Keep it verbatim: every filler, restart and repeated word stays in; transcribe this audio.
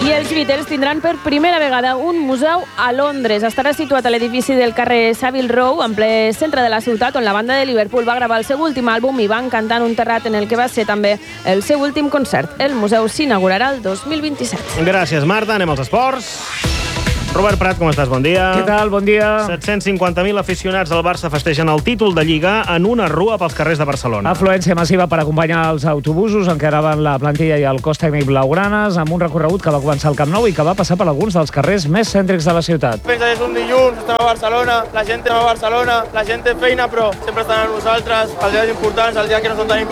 I els Beatles tindran per primera vegada un museu a Londres. Estarà situat a l'edifici del carrer Savile Row, en ple centre de la ciutat, on la banda de Liverpool va gravar el seu últim àlbum i van cantar en un terrat en el que va ser també el seu últim concert. El museu s'inaugurarà el dos mil vint-i-set. Gràcies, Marta. Anem als esports. Robert Prat, com estàs? Bon dia. Què tal? Bon dia. set-cents cinquanta mil aficionats del Barça festegen el títol de Lliga en una rua pels carrers de Barcelona. Afluència massiva per acompanyar els autobusos en què anaven la plantilla i el cos tècnic blaugranes, amb un recorregut que va començar al Camp Nou i que va passar per alguns dels carrers més cèntrics de la ciutat. Pensa que és un dilluns, estem a Barcelona, la gent té a Barcelona, la gent té feina, però sempre estan amb nosaltres, els dies importants, els dies que no són tan importants.